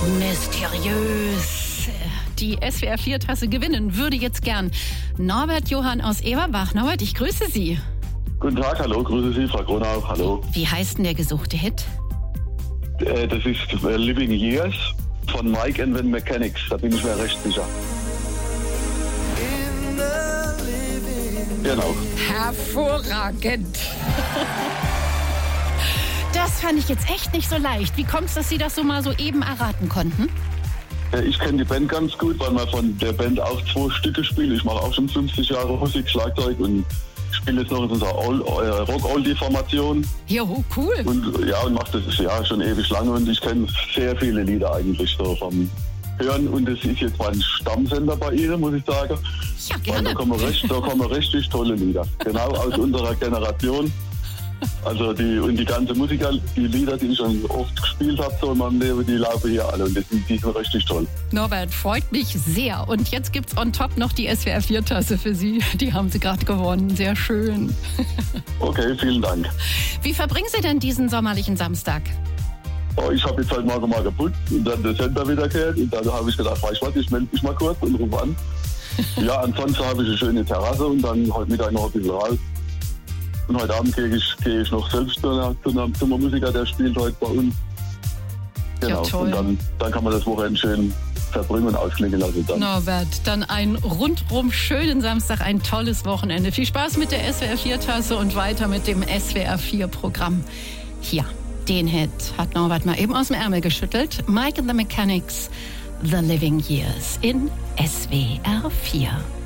Mysteriös. Die SWR4-Tasse gewinnen würde jetzt gern Norbert Johann aus Eberbach. Norbert, ich grüße Sie. Guten Tag, hallo, grüße Sie, Frau Gronau, hallo. Wie heißt denn der gesuchte Hit? Das ist Living Years von Mike and the Mechanics, da bin ich mir recht sicher. Genau. Hervorragend. Das fand ich jetzt echt nicht so leicht. Wie kommt es, dass Sie das so mal so eben erraten konnten? Ich kenne die Band ganz gut, weil wir von der Band auch 2 Stücke spielen. Ich mache auch schon 50 Jahre Musik, Schlagzeug und spiele jetzt noch in unserer Rock-Oldie-Formation. Jo, cool. Und mache das ja schon ewig lange und ich kenne sehr viele Lieder eigentlich so vom Hören und es ist jetzt mein Stammsender bei Ihnen, muss ich sagen. Ja, gerne. Da kommen richtig tolle Lieder, genau aus unserer Generation. Also die ganze Musik, die Lieder, die ich schon oft gespielt habe, so in meinem Leben, die laufen hier alle und die sind richtig toll. Norbert, freut mich sehr. Und jetzt gibt's on top noch die SWR4-Tasse für Sie. Die haben Sie gerade gewonnen. Sehr schön. Okay, vielen Dank. Wie verbringen Sie denn diesen sommerlichen Samstag? Oh, ich habe jetzt halt mal geputzt und dann den Sender wieder gehört und dann habe ich gedacht, ich melde mich mal kurz und rufe an. Ja, ansonsten habe ich eine schöne Terrasse und dann heute Mittag noch ein bisschen raus. Und heute Abend gehe ich noch selbst zu einem Musiker, der spielt heute bei uns. Genau. Ja, toll. Und dann kann man das Wochenende schön verbringen und ausklingen lassen. Norbert, dann einen rundrum schönen Samstag, ein tolles Wochenende. Viel Spaß mit der SWR4-Tasse und weiter mit dem SWR4-Programm. Ja, den Hit hat Norbert mal eben aus dem Ärmel geschüttelt. Mike and the Mechanics, The Living Years in SWR4.